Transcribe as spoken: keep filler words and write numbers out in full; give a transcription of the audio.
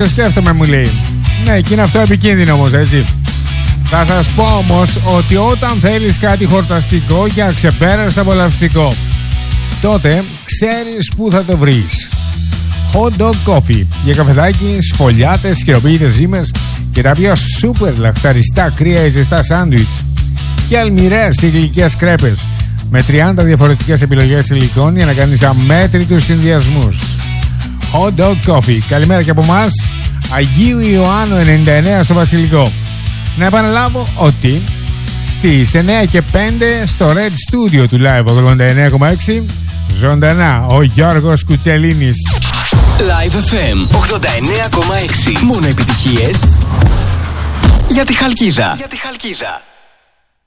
σκέφτομαι, μου λέει. Ναι, και είναι αυτό επικίνδυνο όμως, έτσι. Θα σας πω όμως ότι όταν θέλεις κάτι χορταστικό και αξεπέραστο απολαυστικό, τότε ξέρεις που θα το βρεις. Hot Dog Coffee. Για καφεδάκι, σφολιάτες, χειροποίητες ζύμες και τα πιο σούπερ λαχταριστά κρύα ή ζεστά σάντουιτς και αλμυρές ή γλυκές κρέπες με τριάντα διαφορετικές επιλογές υλικών για να κάνεις αμέτρητους συνδυασμούς. Hot Dog Coffee. Καλημέρα και από εμάς, Αγίου Ιωάννου ενενήντα εννέα στο Βασιλικό. Να επαναλάβω ότι στις εννέα και πέντε στο Red Studio του Live ογδόντα εννέα κόμμα έξι ζωντανά ο Γιώργος Κουτσελίνης. Live εφ εμ ογδόντα εννέα κόμμα έξι. Μόνο επιτυχίες για τη Χαλκίδα. Για τη Χαλκίδα.